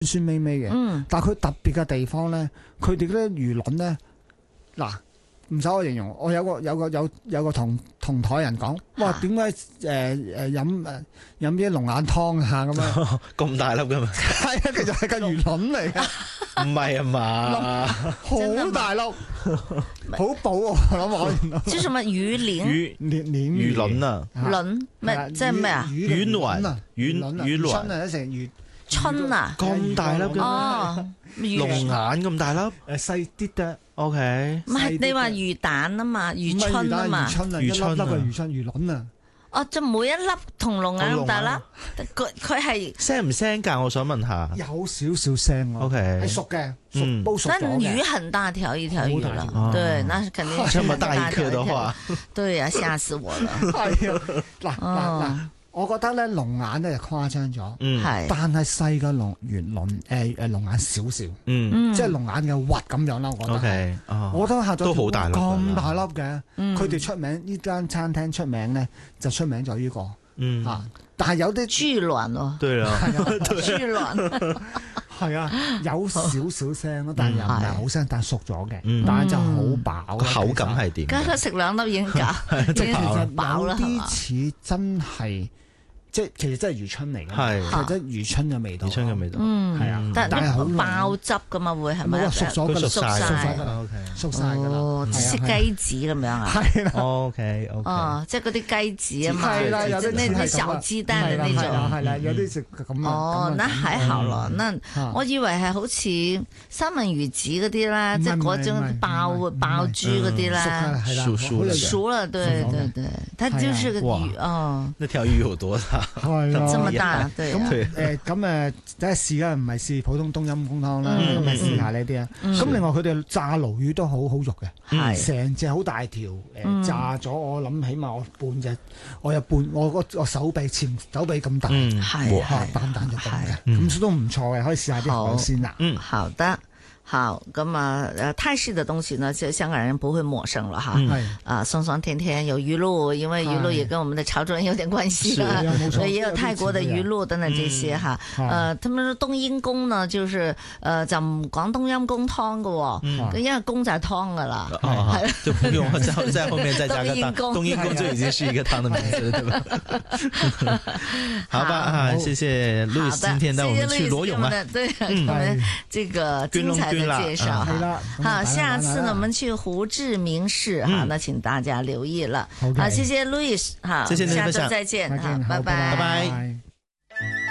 酸味味嘅。但係佢特別嘅地方咧，佢哋嗰啲魚卵咧，嗱。唔使我形容，我有個同台人講，哇，點解飲啲龍眼湯啊咁樣咁大粒㗎嘛？ 係啊，其實係個魚卵嚟嘅， 唔係啊嘛， 好大粒，好補啊！我諗我即係什麼魚鱗？ 魚卵啊， 卵咩？即係咩啊？ 魚卵啊，魚卵啊，成魚春啊， 咁大粒嘅哦， 龍眼咁大粒， 細啲嘅。 OK， 唔係你話魚蛋啊嘛，魚春啊嘛， 魚春啊，一粒粒嘅魚春魚卵啊。 哦，就每一粒同龍眼咁大啦。佢係腥唔腥㗎？我想問下。 有少少腥咯。 OK， 係熟嘅，煲熟咗嘅。 但魚很大條一條魚啦，對，那肯定這麼大一顆的話， 對呀，嚇死我了。 係啊，嗱。我覺得咧龍眼咧就誇張咗，但係細嘅龍眼少少，即係龍眼嘅核咁樣啦。我覺得，我都嚇咗都好大粒， 咁大粒嘅。佢哋出名呢間餐廳出名咧，就出名咗呢個嚇。但係有啲巨卵咯， 對啊， 巨卵係啊，有少少腥咯，但係又唔係好腥，但係熟咗嘅，但係就好飽。 口感係點？ 家家食兩粒已經飽， 即係飽啦， 有啲似真係。即係其實真係魚春嚟嘅，其實真係魚春嘅味道， 魚春嘅味道， 係啊， 但係好爆汁噶嘛，會係咪？ 熟咗㗎啦， 熟晒熟晒㗎啦， 似雞子咁樣啊？ 係啦 ，OK， 哦，即係嗰啲雞子啊嘛， 係啦，有啲那小雞蛋嘅呢種， 係啦，有啲食咁哦，那還好咯，那我以為係好似三文魚子嗰啲啦，即係嗰種爆珠嗰啲啦，熟了，對對對，它就是個魚哦。 那條魚有多大？ 係啊， 這麼大，對。 咁第一試啦，唔係試普通冬陰功湯啦，咁咪試下呢啲啊。咁另外佢哋炸鱸魚都好好肉嘅，成隻好大條，炸咗我諗起碼我有半我手臂咁大，淡淡就咁嘅，咁都唔錯嘅，可以試下啲海鮮啦。 好的。好，咁泰式的東西呢，就香港人不會陌生了哈。酸酸甜甜有魚露，因為魚露也跟我們的潮州人有點關係啦，所以也有泰國的魚露等等這些哈。他們說冬陰功呢，就是就唔講冬陰功湯嘅，因為功就係湯噶啦， 就不用在後面再加個冬陰功就已經是一個湯的名字，對吧？好吧，謝謝 Louis 今天帶我們去裸泳啊， 對我們這個精彩的介紹哈，好，下次呢我們去胡志明市哈，那請大家留意了。好，謝謝 Louis，好，下周再見，好，拜拜。